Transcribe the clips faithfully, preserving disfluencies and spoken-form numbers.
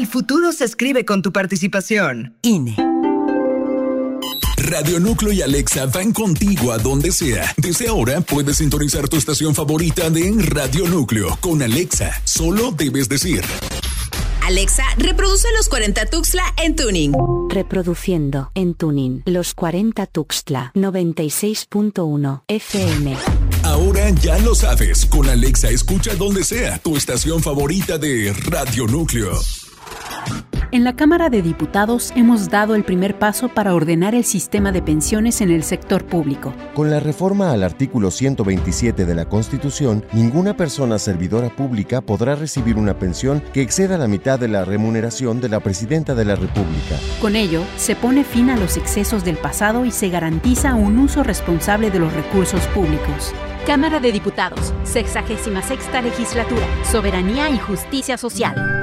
futuro se escribe con tu participación. I N E. Radio Núcleo y Alexa van contigo a donde sea. Desde ahora puedes sintonizar tu estación favorita de Radio Núcleo. Con Alexa, solo debes decir: Alexa, reproduce Los cuarenta Tuxtla en tuning. Reproduciendo en tuning Los cuarenta Tuxtla noventa y seis punto uno F M. Ahora ya lo sabes. Con Alexa escucha donde sea tu estación favorita de Radio Núcleo. En la Cámara de Diputados hemos dado el primer paso para ordenar el sistema de pensiones en el sector público. Con la reforma al artículo ciento veintisiete de la Constitución, ninguna persona servidora pública podrá recibir una pensión que exceda la mitad de la remuneración de la Presidenta de la República. Con ello, se pone fin a los excesos del pasado y se garantiza un uso responsable de los recursos públicos. Cámara de Diputados, sexagésima sexta legislatura, Soberanía y Justicia Social.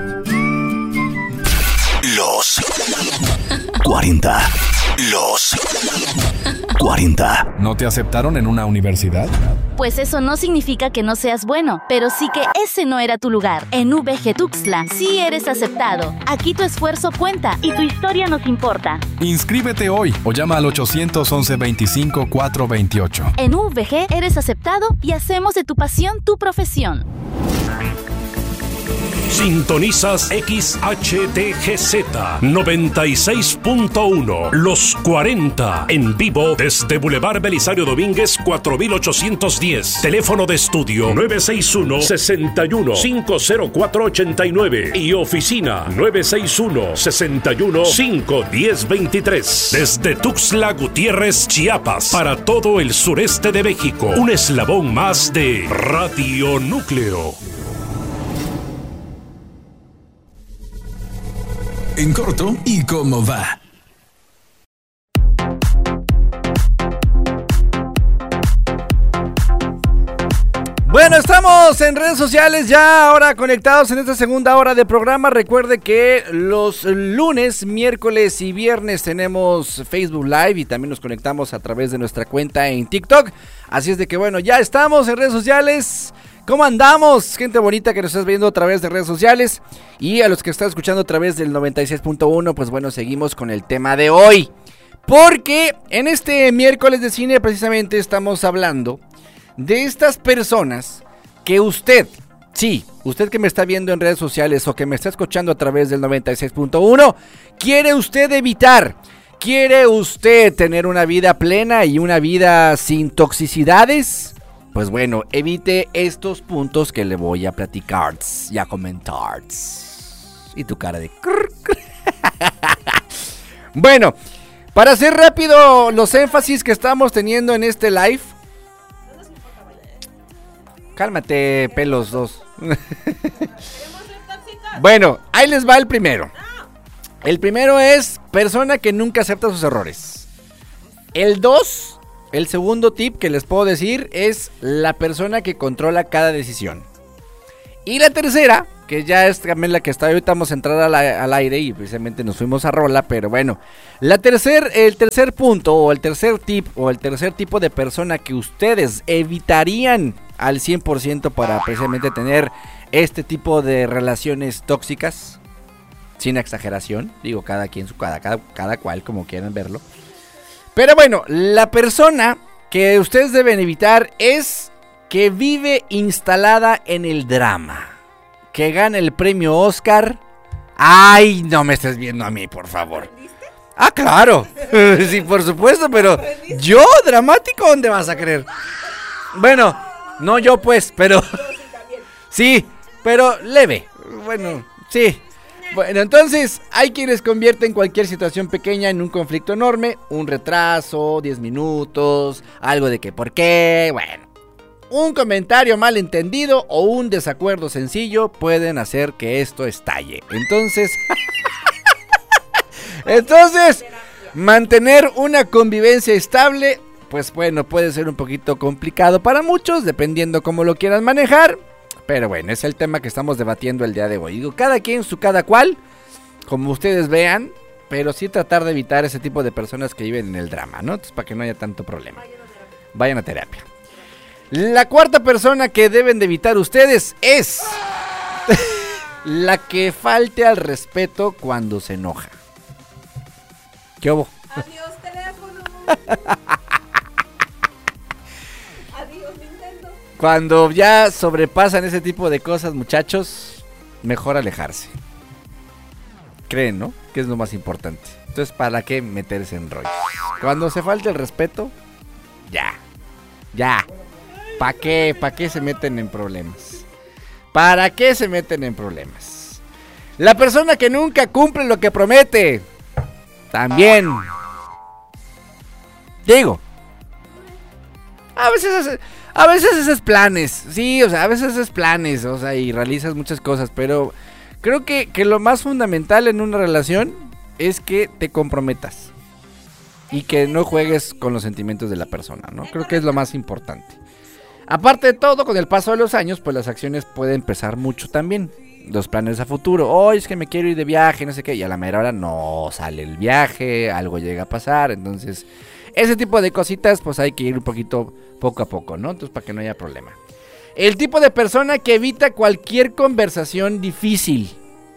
Los cuarenta. Los cuarenta. ¿No te aceptaron en una universidad? Pues eso no significa que no seas bueno, pero sí que ese no era tu lugar. En U V G Tuxtla sí eres aceptado. Aquí tu esfuerzo cuenta y tu historia nos importa. Inscríbete hoy o llama al ochocientos once veinticinco cuatrocientos veintiocho. En U V G eres aceptado y hacemos de tu pasión tu profesión. Sintonizas X H T G Z noventa y seis punto uno, Los cuarenta, en vivo desde Boulevard Belisario Domínguez cuatro mil ochocientos diez. Teléfono de estudio nueve seis uno, seis uno, cinco cero cuatro ocho nueve y oficina nueve seis uno, seis uno, cinco uno cero dos tres. Desde Tuxtla Gutiérrez, Chiapas, para todo el sureste de México, un eslabón más de Radio Núcleo. En corto y cómo va. Bueno, estamos en redes sociales ya ahora conectados en esta segunda hora de programa. Recuerde que los lunes, miércoles y viernes tenemos Facebook Live y también nos conectamos a través de nuestra cuenta en TikTok. Así es de que bueno, ya estamos en redes sociales. ¿Cómo andamos? Gente bonita que nos estás viendo a través de redes sociales. Y a los que están escuchando a través del noventa y seis punto uno, pues bueno, seguimos con el tema de hoy. Porque en este miércoles de cine precisamente estamos hablando de estas personas que usted, sí, usted que me está viendo en redes sociales o que me está escuchando a través del noventa y seis punto uno, quiere usted evitar. ¿Quiere usted tener una vida plena y una vida sin toxicidades? Pues bueno, evite estos puntos que le voy a platicar y a comentar. Y tu cara de... Bueno, para hacer rápido los énfasis que estamos teniendo en este live. Cálmate, pelos dos. Bueno, ahí les va el primero. El primero es persona que nunca acepta sus errores. El dos... El segundo tip que les puedo decir es la persona que controla cada decisión. Y la tercera, que ya es también la que está ahorita, vamos a entrar al, al aire y precisamente nos fuimos a rola, pero bueno. La tercer, el tercer punto o el tercer tip o el tercer tipo de persona que ustedes evitarían al cien por ciento para precisamente tener este tipo de relaciones tóxicas, sin exageración, digo cada quien su cada, cada, cada cual como quieran verlo. Pero bueno, la persona que ustedes deben evitar es que vive instalada en el drama, que gana el premio Oscar. Ay, no me estés viendo a mí, por favor. Ah, claro, sí, por supuesto, pero yo, dramático, ¿dónde vas a creer? Bueno, no yo pues, pero sí, pero leve, bueno, sí. Bueno, entonces hay quienes convierten cualquier situación pequeña en un conflicto enorme. Un retraso, diez minutos, algo de que por qué, bueno. Un comentario malentendido o un desacuerdo sencillo pueden hacer que esto estalle. Entonces, entonces, mantener una convivencia estable, pues bueno, puede ser un poquito complicado para muchos, dependiendo cómo lo quieran manejar. Pero bueno, es el tema que estamos debatiendo el día de hoy. Digo, cada quien su cada cual, como ustedes vean, pero sí tratar de evitar ese tipo de personas que viven en el drama, ¿no? Entonces, para que no haya tanto problema. Vayan a terapia. La cuarta persona que deben de evitar ustedes es La que falte al respeto cuando se enoja. ¿Qué hubo? Adiós, teléfono. Adiós, Nintendo. Cuando ya sobrepasan ese tipo de cosas, muchachos, mejor alejarse. Creen, ¿no? Que es lo más importante. Entonces, ¿para qué meterse en rollos? Cuando se falte el respeto, ya. Ya. ¿Para qué? ¿Para qué se meten en problemas? ¿Para qué se meten en problemas? La persona que nunca cumple lo que promete, también. Digo, a veces haces, a veces haces planes, sí, o sea, a veces haces planes, o sea, y realizas muchas cosas, pero creo que, que lo más fundamental en una relación es que te comprometas y que no juegues con los sentimientos de la persona, ¿no? Creo que es lo más importante. Aparte de todo, con el paso de los años, pues las acciones pueden pesar mucho también. Los planes a futuro, oh, es que me quiero ir de viaje, no sé qué, y a la mera hora no sale el viaje, algo llega a pasar, entonces ese tipo de cositas pues hay que ir un poquito poco a poco, ¿no? Entonces para que no haya problema. El tipo de persona que evita cualquier conversación difícil.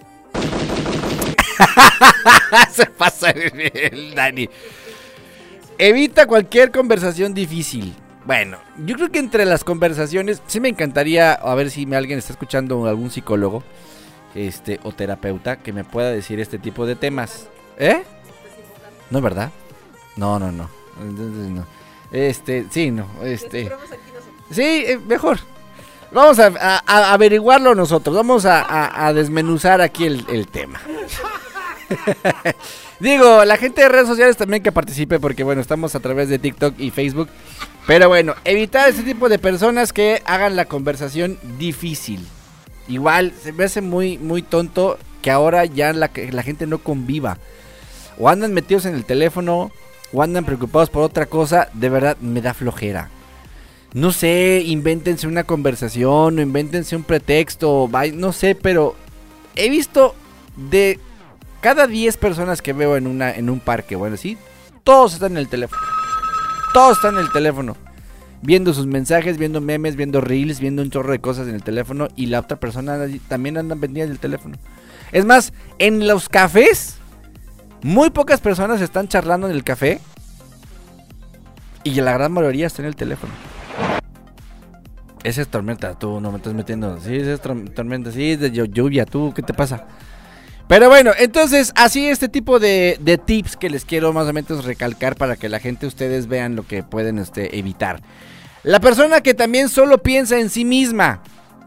Se pasa el Dani. Evita cualquier conversación difícil. Bueno, yo creo que entre las conversaciones, sí me encantaría, a ver si alguien está escuchando, algún psicólogo este o terapeuta que me pueda decir este tipo de temas. ¿Eh? ¿No es verdad? No, no, no. Entonces no. Este, sí, no, este. Sí, eh, mejor. Vamos a, a, a averiguarlo nosotros, vamos a, a, a desmenuzar aquí el, el tema. Digo, la gente de redes sociales también que participe, porque bueno, estamos a través de TikTok y Facebook. Pero bueno, evitar ese tipo de personas que hagan la conversación difícil. Igual, se me hace muy, muy tonto que ahora ya la, la gente no conviva. O andan metidos en el teléfono, o andan preocupados por otra cosa. De verdad, me da flojera. No sé, invéntense una conversación, o invéntense un pretexto, no sé, pero he visto de cada diez personas que veo en una en un parque, bueno, sí, todos están en el teléfono. Todos están en el teléfono, viendo sus mensajes, viendo memes, viendo reels, viendo un chorro de cosas en el teléfono. Y la otra persona también andan vendiendo el teléfono. Es más, en los cafés, muy pocas personas están charlando en el café, y la gran mayoría está en el teléfono. Esa es tormenta, tú no me estás metiendo. Sí, esa es tormenta, sí, es de lluvia, tú, ¿qué te pasa? Pero bueno, entonces así este tipo de, de tips que les quiero más o menos recalcar para que la gente, ustedes vean lo que pueden este, evitar. La persona que también solo piensa en sí misma,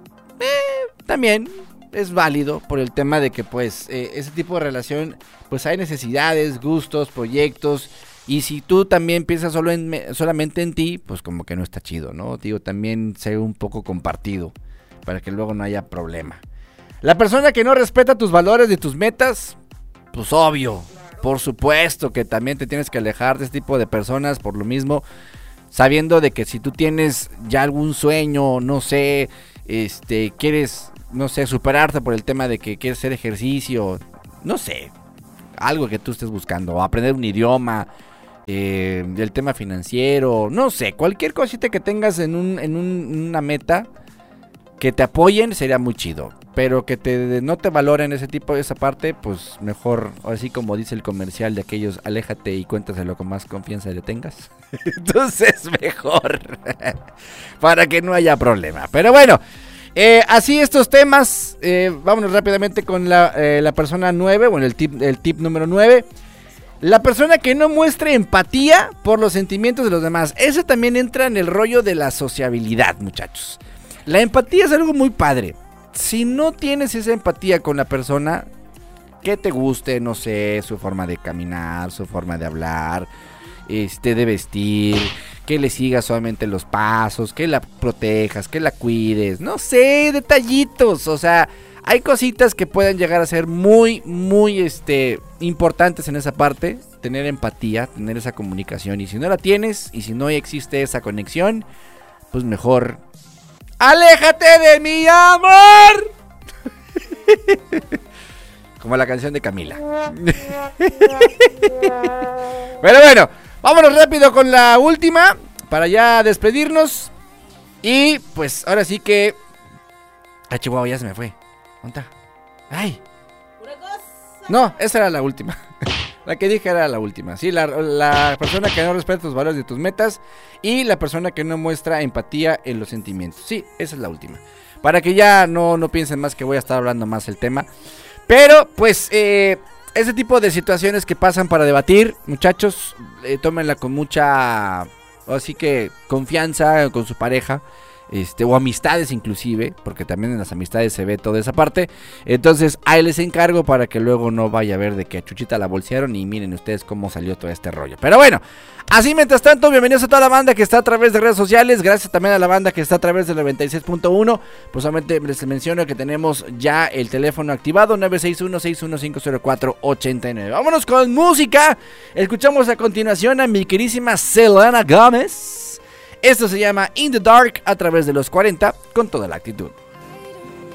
eh, también es válido por el tema de que pues eh, ese tipo de relación, pues hay necesidades, gustos, proyectos. Y si tú también piensas solo en, solamente en ti, pues como que no está chido, ¿no? Digo, también sé un poco compartido para que luego no haya problema. La persona que no respeta tus valores y tus metas, pues obvio, por supuesto que también te tienes que alejar de este tipo de personas por lo mismo, sabiendo de que si tú tienes ya algún sueño, no sé, este, quieres, no sé, superarte por el tema de que quieres hacer ejercicio, no sé, algo que tú estés buscando, o aprender un idioma, eh, el tema financiero, no sé, cualquier cosita que tengas en, un, en un, una meta, que te apoyen sería muy chido. Pero que te, no te valoren ese tipo de esa parte, pues mejor, así como dice el comercial de aquellos, aléjate y cuéntaselo con más confianza le tengas. Entonces mejor, para que no haya problema. Pero bueno, eh, así estos temas, eh, vámonos rápidamente con la, eh, la persona nueve, bueno, el tip, el tip número nueve. La persona que no muestre empatía por los sentimientos de los demás. Eso también entra en el rollo de la sociabilidad, muchachos. La empatía es algo muy padre. Si no tienes esa empatía con la persona, que te guste, no sé, su forma de caminar, su forma de hablar, este, de vestir, que le sigas solamente los pasos, que la protejas, que la cuides, no sé, detallitos, o sea, hay cositas que pueden llegar a ser muy, muy, este, importantes en esa parte, tener empatía, tener esa comunicación, y si no la tienes, y si no existe esa conexión, pues mejor... ¡aléjate de mi amor! Como la canción de Camila. Pero bueno, vámonos rápido con la última para ya despedirnos. Y pues ahora sí que... ¡ah, Chihuahua, ya se me fue! ¿Dónde está? Ay. No, esa era la última. La que dije era la última. Sí, la, la persona que no respeta tus valores y tus metas. Y la persona que no muestra empatía en los sentimientos. Sí, esa es la última. Para que ya no, no piensen más que voy a estar hablando más el tema. Pero, pues, eh, ese tipo de situaciones que pasan para debatir, muchachos, eh, tómenla con mucha, así que, confianza con su pareja. Este, o amistades inclusive, porque también en las amistades se ve toda esa parte. Entonces ahí les encargo para que luego no vaya a ver de que a Chuchita la bolsearon. Y miren ustedes cómo salió todo este rollo. Pero bueno, así mientras tanto, bienvenidos a toda la banda que está a través de redes sociales. Gracias también a la banda que está a través del noventa y seis punto uno. Pues solamente les menciono que tenemos ya el teléfono activado, nueve seis uno, seis uno cinco cero cuatro, ocho nueve. Vámonos con música. Escuchamos a continuación a mi querísima Selena Gómez. Esto se llama In the Dark a través de los cuarenta con toda la actitud.